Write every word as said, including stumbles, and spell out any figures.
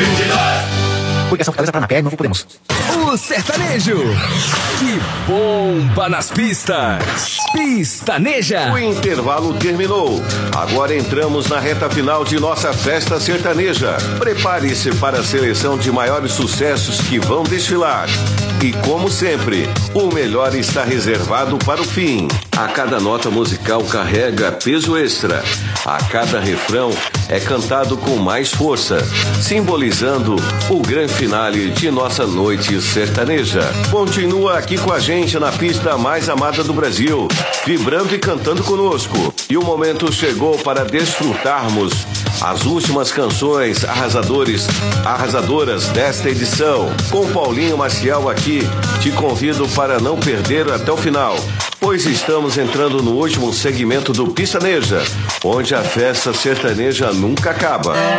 Coligação Fortaleza Paranapié e Novo Podemos. O sertanejo que bomba nas pistas. Pistaneja. O intervalo terminou. Agora entramos na reta final de nossa festa sertaneja. Prepare-se para a seleção de maiores sucessos que vão desfilar. E como sempre, o melhor está reservado para o fim. A cada nota musical carrega peso extra. A cada refrão é cantado com mais força, simbolizando o grande finale de nossa noite sertaneja. Continua aqui com a gente na pista mais amada do Brasil, vibrando e cantando conosco. E o momento chegou para desfrutarmos as últimas canções arrasadores, arrasadoras desta edição. Com Paulinho Maciel aqui, te convido para não perder até o final, pois estamos entrando no último segmento do Pistaneja, onde a festa sertaneja nunca acaba.